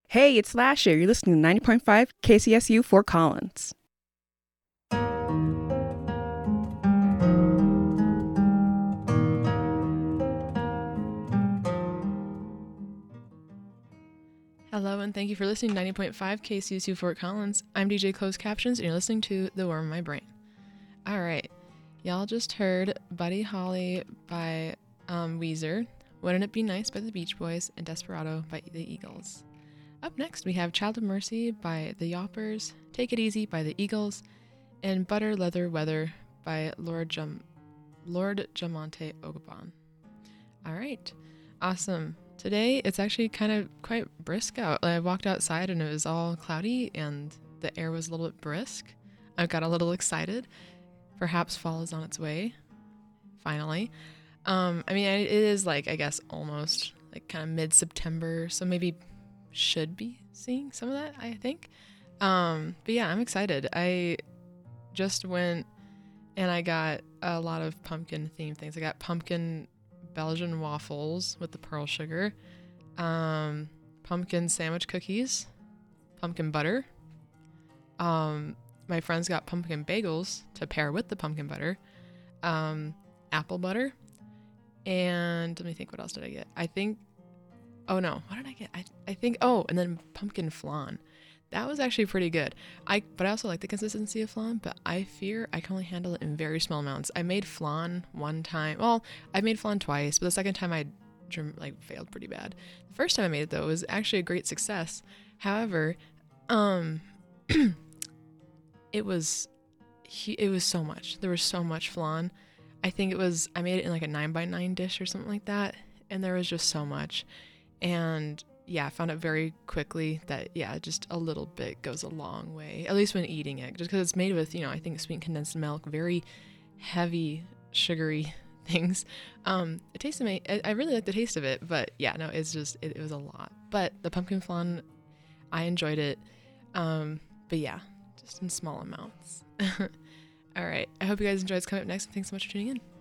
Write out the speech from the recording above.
Hey, it's Lasher. You're listening to 90.5 KCSU Fort Collins. Hello, and thank you for listening to 90.5 KCSU Fort Collins. I'm DJ Closed Captions, and you're listening to The Worm in My Brain. All right, y'all just heard Buddy Holly by Weezer, Wouldn't It Be Nice by the Beach Boys, and Desperado by the Eagles. Up next, we have Child of Mercy by the Yawpers, Take It Easy by the Eagles, and Butter Leather Weather by Lord Jamonte Ogabon. All right, awesome. Today, it's actually kind of quite brisk out. I walked outside and it was all cloudy and the air was a little bit brisk. I got a little excited. Perhaps fall is on its way, finally. It is I guess almost kind of mid-September, so maybe should be seeing some of that, I think. But yeah, I'm excited. I just went and I got a lot of pumpkin-themed things. I got pumpkin Belgian waffles with the pearl sugar, pumpkin sandwich cookies, pumpkin butter. My friends got pumpkin bagels to pair with the pumpkin butter, apple butter, and let me think, what else did I get? What did I get? And then pumpkin flan. That was actually pretty good. But I also like the consistency of flan, but I fear I can only handle it in very small amounts. I made flan one time. Well, I made flan twice, but the second time I failed pretty bad. The first time I made it, though, was actually a great success. However, it was so much. There was so much flan. I made it in a 9x9 dish or something like that, and there was just so much. And yeah, I found out very quickly that, just a little bit goes a long way, at least when eating it, just because it's made with, I think sweet condensed milk, very heavy, sugary things. It tastes amazing. I really like the taste of it, but yeah, no, it's just, it was a lot. But the pumpkin flan, I enjoyed it. But yeah, just in small amounts. All right. I hope you guys enjoyed. It's coming up next, and thanks so much for tuning in.